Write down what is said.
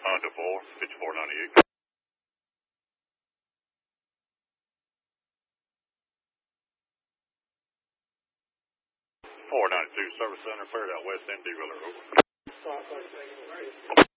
Honda 4, 5498. 492 Service Center, Fairdown West End, D-Wheeler, over.